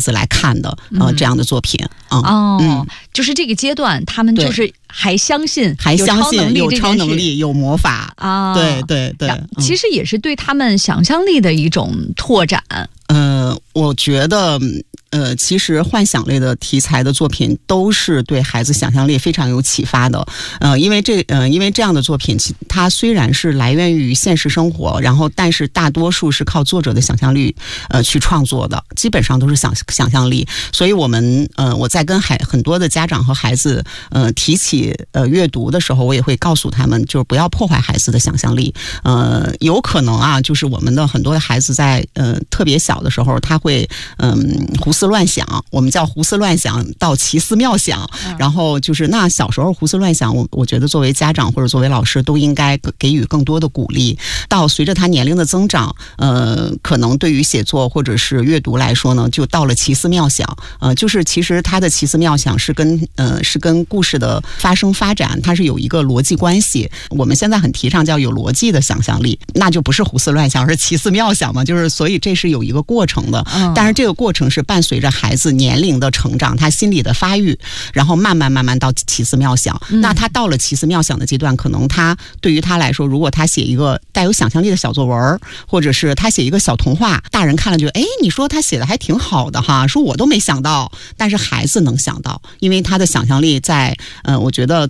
子来看的这样的作品。 就是这个阶段他们就是还相信有超能力有魔法啊，对对对， 其实也是对他们想象力的一种拓展。 我觉得其实幻想类的题材的作品都是对孩子想象力非常有启发的。因为这样的作品它虽然是来源于现实生活，然后但是大多数是靠作者的想象力去创作的，基本上都是想象力。所以我在跟很多的家长和孩子提起阅读的时候，我也会告诉他们，就是不要破坏孩子的想象力。有可能啊，就是我们的很多的孩子在特别小的时候，他会胡思乱想，我们叫胡思乱想到奇思妙想。然后就是那小时候胡思乱想，我觉得作为家长或者作为老师都应该给予更多的鼓励。到随着他年龄的增长，可能对于写作或者是阅读来说呢，就到了奇思妙想。就是其实他的奇思妙想是跟故事的发生发展它是有一个逻辑关系。我们现在很提倡叫有逻辑的想象力，那就不是胡思乱想，而是奇思妙想嘛。就是所以这是有一个过程的，但是这个过程是伴随着孩子年龄的成长，他心理的发育，然后慢慢到奇思妙想。那他到了奇思妙想的阶段，可能他对于他来说，如果他写一个带有想象力的小作文，或者是他写一个小童话，大人看了觉得你说他写的还挺好的哈，说我都没想到，但是孩子能想到，因为他的想象力在我觉得